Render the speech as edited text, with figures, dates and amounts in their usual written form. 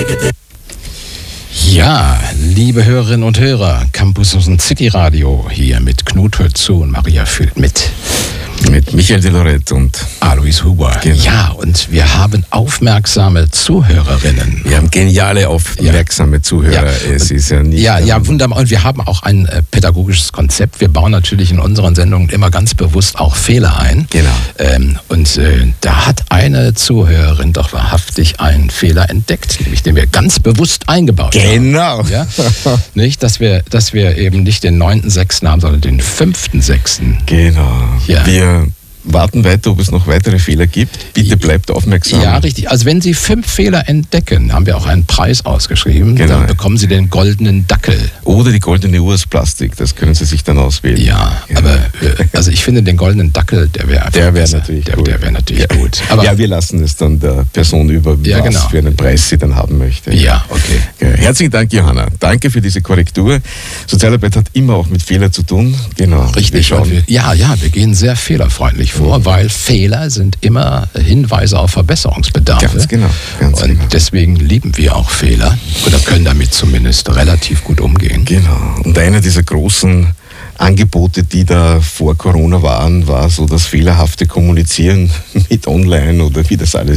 Ja, liebe Hörerinnen und Hörer, Campus und City Radio hier mit Knut hört zu und Maria fühlt mit. Mit Michael de Lorette und Alois Huber. Genau. Ja, und wir haben aufmerksame Zuhörerinnen. Wir haben geniale, aufmerksame Zuhörer. Es ist ja nicht. Ja, wunderbar. Und wir haben auch ein pädagogisches Konzept. Wir bauen natürlich in unseren Sendungen immer ganz bewusst auch Fehler ein. Genau. Da hat eine Zuhörerin doch wahrhaftig einen Fehler entdeckt, nämlich den wir ganz bewusst eingebaut haben. Genau. Ja? Nicht, dass wir eben nicht den 9.6. haben, sondern den 5.6. Genau. Ja. Wir warten weiter, ob es noch weitere Fehler gibt. Bitte bleibt aufmerksam. Ja, richtig. Also wenn Sie 5 Fehler entdecken, haben wir auch einen Preis ausgeschrieben. Genau. Dann bekommen Sie den goldenen Dackel. Oder die goldene Uhr aus Plastik, das können Sie sich dann auswählen. Ja, aber also ich finde den goldenen Dackel, der wäre natürlich gut. Der wäre natürlich gut. Aber ja, wir lassen es dann der Person über, was für einen Preis sie dann haben möchte. Ja, okay. Herzlichen Dank, Johanna. Danke für diese Korrektur. Sozialarbeit hat immer auch mit Fehlern zu tun. Genau. Richtig. Wir gehen sehr fehlerfreundlich vor, weil Fehler sind immer Hinweise auf Verbesserungsbedarf. Ganz genau. Und deswegen lieben wir auch Fehler oder können damit zumindest relativ gut umgehen. Genau. Und einer dieser großen Angebote, die da vor Corona waren, war so das fehlerhafte Kommunizieren mit Online oder wie das alles